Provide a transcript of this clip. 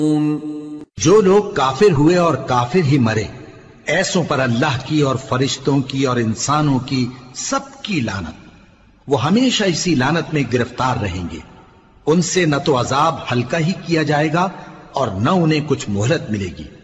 जो लोग काफिर हुए और काफिर ही मरे, ऐसों पर अल्लाह की और फरिश्तों की और इंसानों की सबकी लानत। वो हमेशा इसी लानत में गिरफ्तार रहेंगे। उनसे न तो अजाब हल्का ही किया जाएगा और न उन्हें कुछ मोहलत मिलेगी।